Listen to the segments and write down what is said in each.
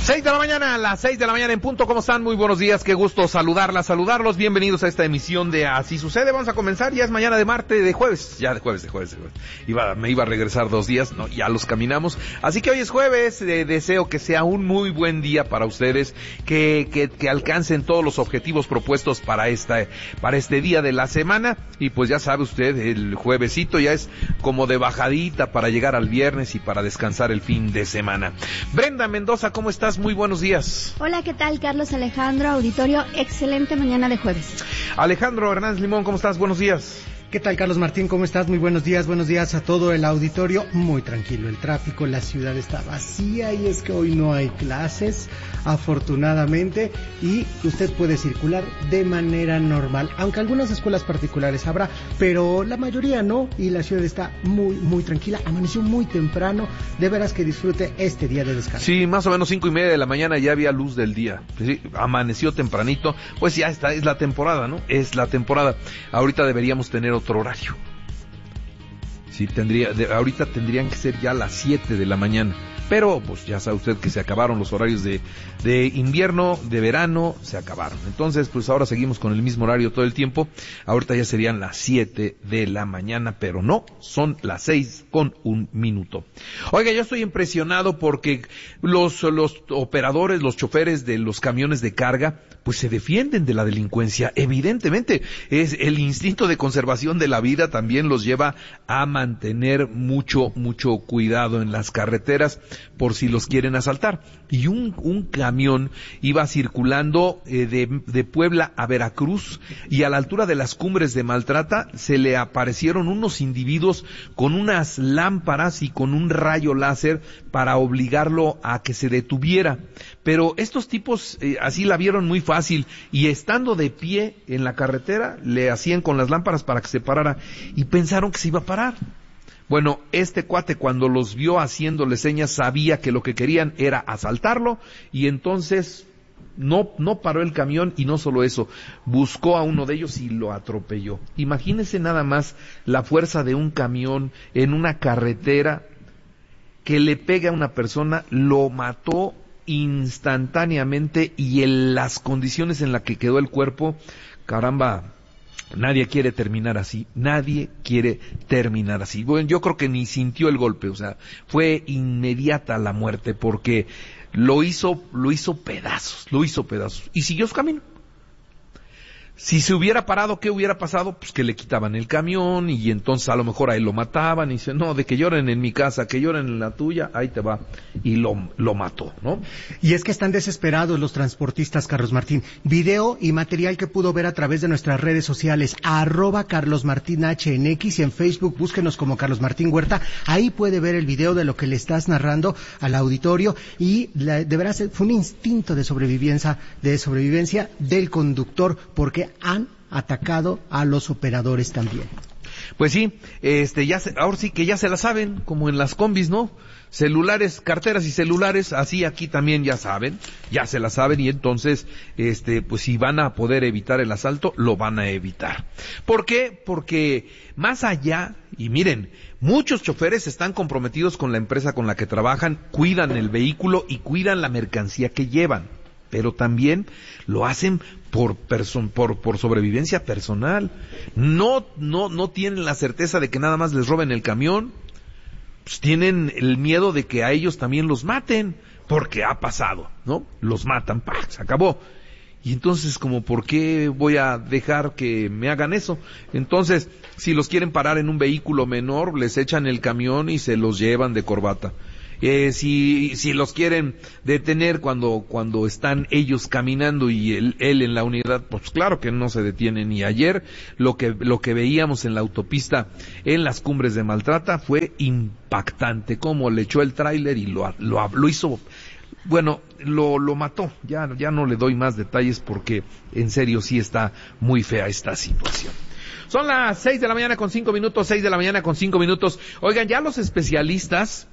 6 de la mañana, a las 6 de la mañana en punto. ¿Cómo están? Muy buenos días, qué gusto saludarlos. Bienvenidos a esta emisión de Así Sucede. Vamos a comenzar, ya es mañana de jueves. Me iba a regresar 2 días, no, ya los caminamos. Así que hoy es jueves, deseo que sea un muy buen día para ustedes, que alcancen todos los objetivos propuestos para este día de la semana. Y pues ya sabe usted, el juevesito ya es como de bajadita para llegar al viernes y para descansar el fin de semana. Brenda Mendoza, ¿cómo estás? Muy buenos días. Hola, ¿qué tal? Carlos Alejandro, auditorio, excelente mañana de jueves. Alejandro Hernández Limón, ¿cómo estás? Buenos días. ¿Qué tal, Carlos Martín? ¿Cómo estás? Muy buenos días a todo el auditorio. Muy tranquilo el tráfico, la ciudad está vacía y es que hoy no hay clases, afortunadamente, y usted puede circular de manera normal, aunque algunas escuelas particulares habrá, pero la mayoría no, y la ciudad está muy tranquila, amaneció muy temprano, de veras que disfrute este día de descanso. Sí, más o menos 5:30 de la mañana ya había luz del día, sí, amaneció tempranito, pues ya está, es la temporada, ¿no? Es la temporada. Ahorita deberíamos tener otro horario. Sí, ahorita tendrían que ser ya las 7 de la mañana. Pero, pues ya sabe usted que se acabaron los horarios de invierno, de verano, se acabaron. Entonces, pues ahora seguimos con el mismo horario todo el tiempo. Ahorita ya serían las 7 de la mañana, pero no, son las 6:01. Oiga, yo estoy impresionado porque los operadores, los choferes de los camiones de carga, pues se defienden de la delincuencia. Evidentemente, es el instinto de conservación de la vida también los lleva a mantener mucho cuidado en las carreteras por si los quieren asaltar. Y un camión iba circulando de Puebla a Veracruz, y a la altura de las Cumbres de Maltrata se le aparecieron unos individuos con unas lámparas y con un rayo láser para obligarlo a que se detuviera. Pero estos tipos así la vieron muy fácil, y estando de pie en la carretera le hacían con las lámparas para que se parara, y pensaron que se iba a parar. Bueno, este cuate, cuando los vio haciéndole señas, sabía que lo que querían era asaltarlo, y entonces no paró el camión, y no solo eso, buscó a uno de ellos y lo atropelló. Imagínense nada más la fuerza de un camión en una carretera que le pega a una persona, lo mató instantáneamente, y en las condiciones en las que quedó el cuerpo, caramba. Nadie quiere terminar así. Bueno, yo creo que ni sintió el golpe, o sea, fue inmediata la muerte, porque lo hizo pedazos, y siguió su camino. Si se hubiera parado, ¿qué hubiera pasado? Pues que le quitaban el camión, y entonces a lo mejor a él lo mataban, y dice, no, de que lloren en mi casa, que lloren en la tuya, ahí te va, y lo mató, ¿no? Y es que están desesperados los transportistas, Carlos Martín. Video y material que pudo ver a través de nuestras redes sociales, @CarlosMartinHNX, y en Facebook búsquenos como Carlos Martín Huerta. Ahí puede ver el video de lo que le estás narrando al auditorio, y de veras fue un instinto de sobrevivencia del conductor, porque han atacado a los operadores también. Pues sí, ahora sí que ya se la saben, como en las combis, ¿no? Celulares, carteras y celulares, así aquí también ya se la saben, y entonces, pues si van a poder evitar el asalto, lo van a evitar. ¿Por qué? Porque más allá, y miren, muchos choferes están comprometidos con la empresa con la que trabajan, cuidan el vehículo y cuidan la mercancía que llevan, pero también lo hacen por sobrevivencia personal. No tienen la certeza de que nada más les roben el camión, pues tienen el miedo de que a ellos también los maten, porque ha pasado, ¿no? Los matan, ¡pah!, se acabó. Y entonces, como, ¿por qué voy a dejar que me hagan eso? Entonces, si los quieren parar en un vehículo menor, les echan el camión y se los llevan de corbata. Si los quieren detener cuando están ellos caminando y él en la unidad, pues claro que no se detienen. Y ayer lo que veíamos en la autopista en las Cumbres de Maltrata fue impactante, como le echó el tráiler y lo hizo. Bueno, lo mató. Ya no le doy más detalles, porque en serio sí está muy fea esta situación. Son las 6 de la mañana con 5 minutos, 6 de la mañana con 5 minutos. Oigan, ya los especialistas...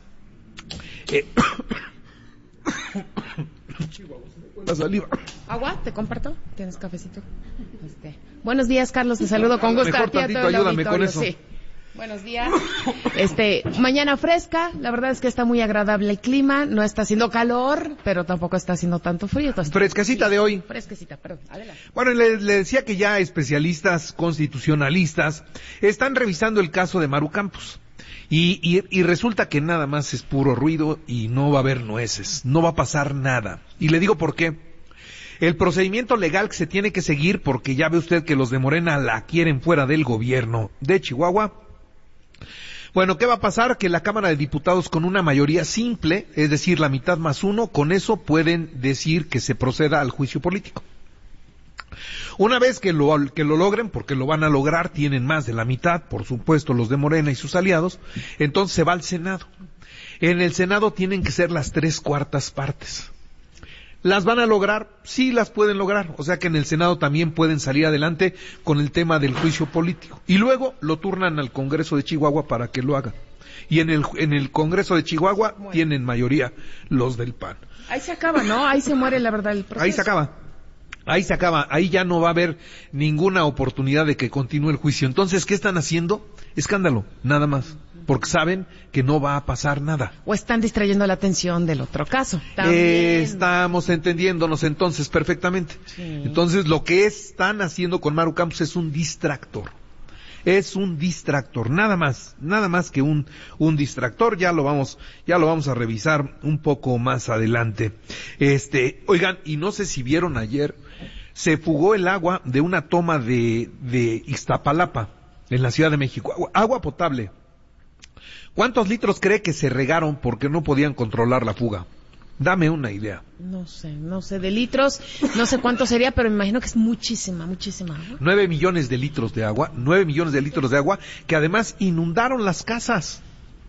La saliva. ¿Agua? ¿Te comparto? ¿Tienes cafecito? Buenos días, Carlos, te saludo con gusto. Mejor tantito, ayúdame con eso. Sí. Buenos días. Mañana fresca, la verdad es que está muy agradable el clima, no está haciendo calor, pero tampoco está haciendo tanto frío. Fresquecita de hoy. Fresquecita, perdón, adelante. Bueno, le decía que ya especialistas constitucionalistas están revisando el caso de Maru Campos. Y resulta que nada más es puro ruido y no va a haber nueces, no va a pasar nada. Y le digo por qué. El procedimiento legal que se tiene que seguir, porque ya ve usted que los de Morena la quieren fuera del gobierno de Chihuahua. Bueno, ¿qué va a pasar? Que la Cámara de Diputados con una mayoría simple, es decir, la mitad más uno, con eso pueden decir que se proceda al juicio político. Una vez que lo logren, porque lo van a lograr, tienen más de la mitad, por supuesto, los de Morena y sus aliados, entonces se va al Senado. En el Senado tienen que ser las 3/4 partes. ¿Las van a lograr? Sí, las pueden lograr. O sea que en el Senado también pueden salir adelante con el tema del juicio político. Y luego lo turnan al Congreso de Chihuahua para que lo haga. Y en el Congreso de Chihuahua tienen mayoría los del PAN. Ahí se acaba, ¿no? Ahí se muere la verdad el proceso. Ahí se acaba. Ahí ya no va a haber ninguna oportunidad de que continúe el juicio. Entonces, ¿qué están haciendo? Escándalo, nada más. Porque saben que no va a pasar nada. O están distrayendo la atención del otro caso. También. Estamos entendiéndonos entonces perfectamente. Sí. Entonces lo que están haciendo con Maru Campos es un distractor. Es un distractor, nada más que un distractor. Ya lo vamos a revisar un poco más adelante. Oigan, y no sé si vieron ayer, se fugó el agua de una toma de Iztapalapa, en la Ciudad de México. Agua potable. ¿Cuántos litros cree que se regaron porque no podían controlar la fuga? Dame una idea. No sé de litros, no sé cuánto sería, pero me imagino que es muchísima agua. 9 millones de litros de agua, que además inundaron las casas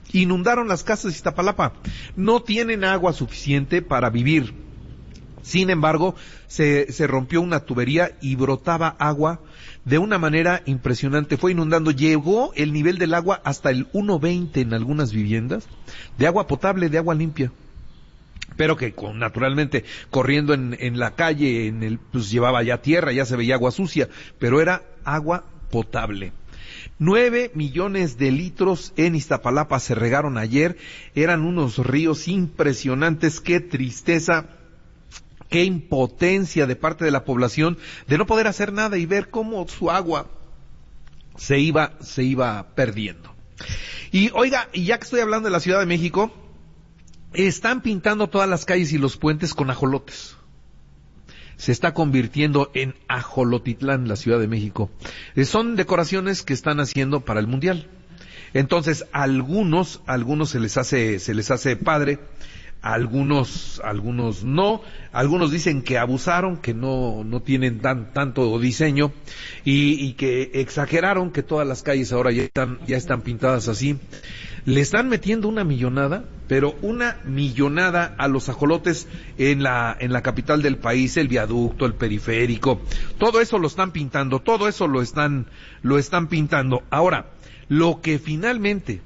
de Iztapalapa. No tienen agua suficiente para vivir. Sin embargo, se rompió una tubería y brotaba agua de una manera impresionante. Fue inundando, llegó el nivel del agua hasta el 1.20 en algunas viviendas, de agua potable, de agua limpia. Pero que naturalmente corriendo en la calle, pues llevaba ya tierra, ya se veía agua sucia, pero era agua potable. 9 millones de litros en Iztapalapa se regaron ayer, eran unos ríos impresionantes. Qué tristeza, qué impotencia de parte de la población de no poder hacer nada y ver cómo su agua se iba perdiendo. Y oiga, y ya que estoy hablando de la Ciudad de México, están pintando todas las calles y los puentes con ajolotes. Se está convirtiendo en Ajolotitlán la Ciudad de México. Son decoraciones que están haciendo para el Mundial. Entonces, algunos se les hace padre, algunos no, algunos dicen que abusaron, que no tienen tanto diseño y que exageraron, que todas las calles ahora ya están pintadas así. Le están metiendo una millonada, pero una millonada a los ajolotes en la capital del país, el viaducto, el periférico, todo eso lo están pintando, todo eso lo están pintando. Ahora, lo que finalmente,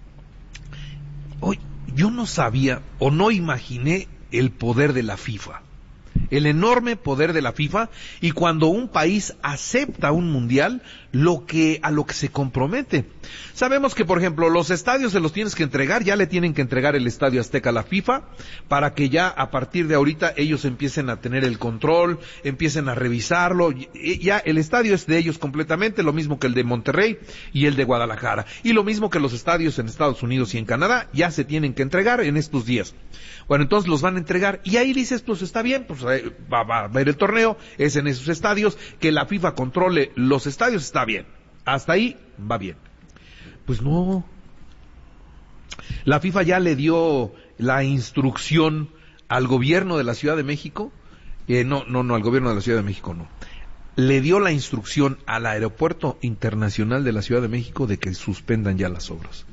hoy yo no sabía o no imaginé el poder de la FIFA. El enorme poder de la FIFA, y cuando un país acepta un mundial, a lo que se compromete. Sabemos que, por ejemplo, los estadios se los tienes que entregar, ya le tienen que entregar el Estadio Azteca a la FIFA, para que ya a partir de ahorita ellos empiecen a tener el control, empiecen a revisarlo, ya el estadio es de ellos completamente, lo mismo que el de Monterrey y el de Guadalajara, y lo mismo que los estadios en Estados Unidos y en Canadá, ya se tienen que entregar en estos días. Bueno, entonces los van a entregar, y ahí dices, pues está bien, pues va a haber el torneo, es en esos estadios, que la FIFA controle los estadios, está bien, hasta ahí va bien. Pues no, la FIFA ya le dio la instrucción al gobierno de la Ciudad de México, no, al gobierno de la Ciudad de México no, le dio la instrucción al Aeropuerto Internacional de la Ciudad de México de que suspendan ya las obras.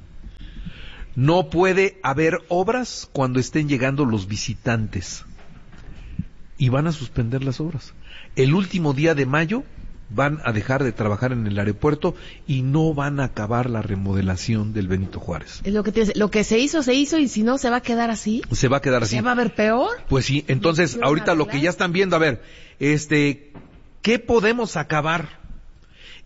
No puede haber obras cuando estén llegando los visitantes. Y van a suspender las obras. El último día de mayo van a dejar de trabajar en el aeropuerto y no van a acabar la remodelación del Benito Juárez. Es lo que se hizo, y si no, ¿se va a quedar así? Se va a quedar así. ¿Se va a ver peor? Pues sí, entonces ahorita lo que ya están viendo, a ver, ¿qué podemos acabar?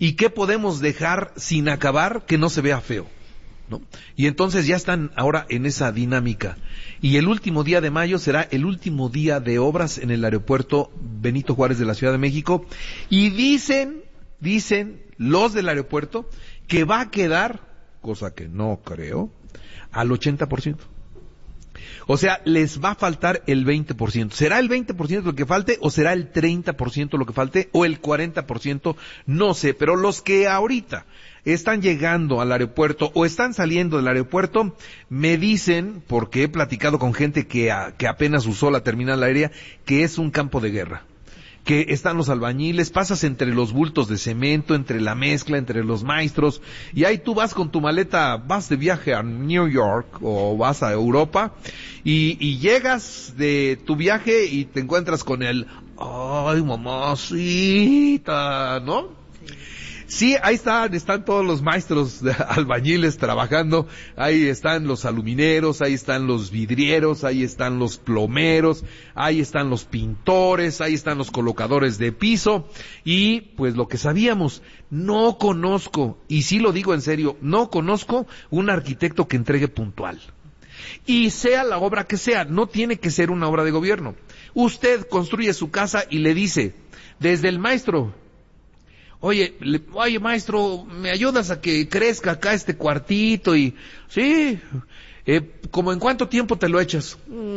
¿Y qué podemos dejar sin acabar que no se vea feo? ¿No? Y entonces ya están ahora en esa dinámica. Y el último día de mayo será el último día de obras en el aeropuerto Benito Juárez de la Ciudad de México. Y dicen los del aeropuerto que va a quedar, cosa que no creo, al 80%. O sea, les va a faltar el 20%. ¿Será el 20% lo que falte o será el 30% lo que falte o el 40%? No sé, pero los que ahorita están llegando al aeropuerto o están saliendo del aeropuerto me dicen, porque he platicado con gente que apenas usó la terminal aérea, que es un campo de guerra. Que están los albañiles, pasas entre los bultos de cemento, entre la mezcla, entre los maestros, y ahí tú vas con tu maleta, vas de viaje a New York o vas a Europa, y llegas de tu viaje y te encuentras con el, ay mamacita, ¿no? Sí, ahí están todos los maestros albañiles trabajando, ahí están los alumineros, ahí están los vidrieros, ahí están los plomeros, ahí están los pintores, ahí están los colocadores de piso, y pues lo que sabíamos, no conozco, y sí lo digo en serio, no conozco un arquitecto que entregue puntual. Y sea la obra que sea, no tiene que ser una obra de gobierno. Usted construye su casa y le dice, desde el maestro, Oye, maestro, ¿me ayudas a que crezca acá este cuartito? Y sí, ¿como en cuánto tiempo te lo echas?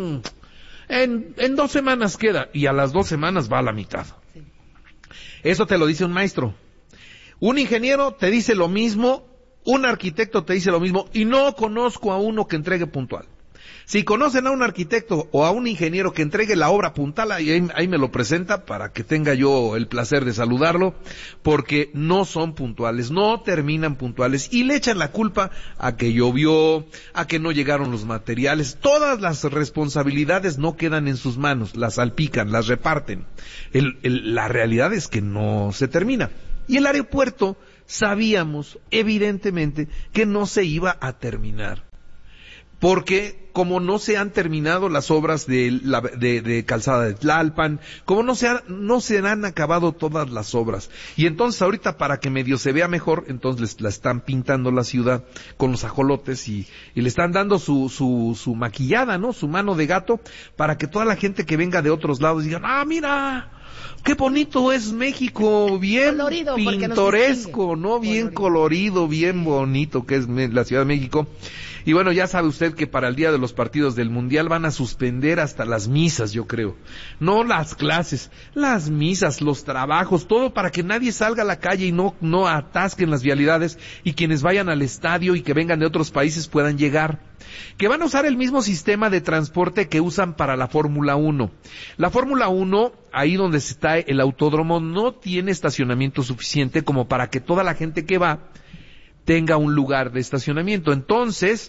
En 2 semanas queda, y a las 2 semanas va a la mitad. Sí. Eso te lo dice un maestro. Un ingeniero te dice lo mismo, un arquitecto te dice lo mismo, y no conozco a uno que entregue puntual. Si conocen a un arquitecto o a un ingeniero que entregue la obra puntual, ahí me lo presenta para que tenga yo el placer de saludarlo, porque no son puntuales, no terminan puntuales y le echan la culpa a que llovió, a que no llegaron los materiales. Todas las responsabilidades no quedan en sus manos, las salpican, las reparten. La realidad es que no se termina. Y el aeropuerto sabíamos, evidentemente, que no se iba a terminar. Porque como no se han terminado las obras de Calzada de Tlalpan, como no se han acabado todas las obras, y entonces ahorita para que medio se vea mejor, entonces la están pintando la ciudad con los ajolotes y le están dando su maquillada, ¿no? Su mano de gato, para que toda la gente que venga de otros lados digan, mira, qué bonito es México, bien colorido, pintoresco, ¿no? Bien colorido, bien bonito que es la Ciudad de México. Y bueno, ya sabe usted que para el día de los partidos del Mundial van a suspender hasta las misas, yo creo. No las clases, las misas, los trabajos, todo para que nadie salga a la calle y no atasquen las vialidades y quienes vayan al estadio y que vengan de otros países puedan llegar. Que van a usar el mismo sistema de transporte que usan para la Fórmula 1. La Fórmula 1, ahí donde está el autódromo, no tiene estacionamiento suficiente como para que toda la gente que va tenga un lugar de estacionamiento. Entonces,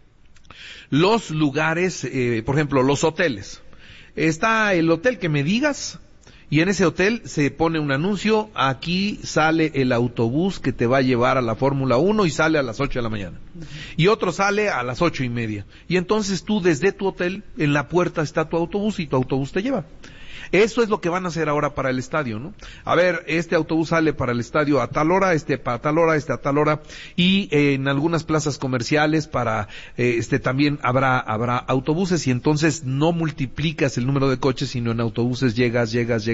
los lugares, por ejemplo, los hoteles. Está el hotel que me digas, y en ese hotel se pone un anuncio, aquí sale el autobús que te va a llevar a la Fórmula 1 y sale a las 8 de la mañana. Y otro sale a las 8:30. Y entonces tú desde tu hotel, en la puerta está tu autobús y tu autobús te lleva. Eso es lo que van a hacer ahora para el estadio, ¿no? A ver, este autobús sale para el estadio a tal hora, para tal hora, a tal hora, y en algunas plazas comerciales también habrá autobuses, y entonces no multiplicas el número de coches, sino en autobuses llegas,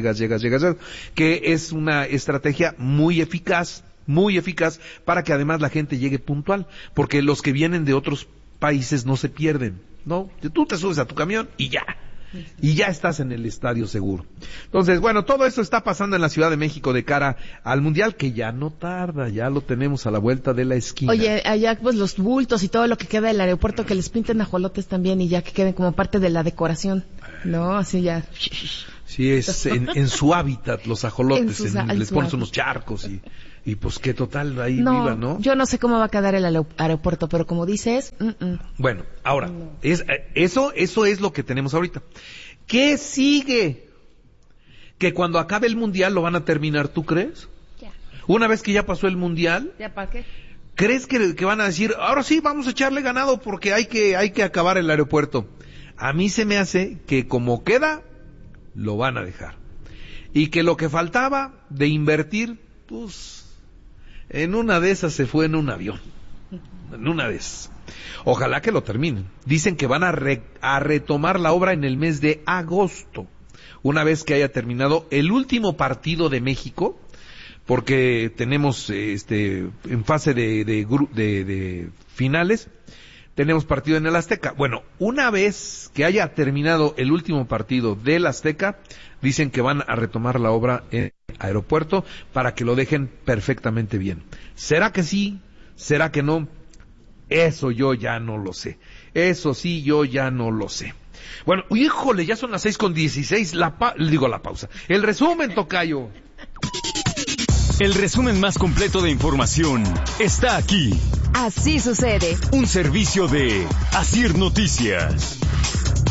que es una estrategia muy eficaz para que además la gente llegue puntual, porque los que vienen de otros países no se pierden, ¿no? Tú te subes a tu camión y ya estás en el estadio seguro. Entonces, bueno, todo esto está pasando en la Ciudad de México de cara al Mundial, que ya no tarda, ya lo tenemos a la vuelta de la esquina. Oye, allá pues los bultos y todo lo que queda del aeropuerto, que les pinten ajolotes también y ya que queden como parte de la decoración, ¿no? Así ya. Sí, es en su hábitat los ajolotes, les pones unos charcos y pues qué total ahí viva, ¿no? Yo no sé cómo va a quedar el aeropuerto, pero como dices, Bueno, ahora, eso es lo que tenemos ahorita. ¿Qué sigue? Que cuando acabe el Mundial lo van a terminar, ¿tú crees? Ya. Una vez que ya pasó el Mundial. ¿Ya para qué? ¿Crees que van a decir, ahora sí, vamos a echarle ganado porque hay que acabar el aeropuerto? A mí se me hace que como queda, lo van a dejar. Y que lo que faltaba de invertir, pues En una de esas se fue en un avión. En una de esas. Ojalá que lo terminen. Dicen que van a retomar la obra en el mes de agosto, una vez que haya terminado el último partido de México, porque tenemos en fase de finales, tenemos partido en el Azteca. Bueno, una vez que haya terminado el último partido del Azteca, dicen que van a retomar la obra en el aeropuerto para que lo dejen perfectamente bien. ¿Será que sí? ¿Será que no? Eso yo ya no lo sé. Eso sí, yo ya no lo sé. Bueno, híjole, ya son las 6:16, la pausa. El resumen, tocayo. El resumen más completo de información está aquí. Así sucede. Un servicio de Asir Noticias.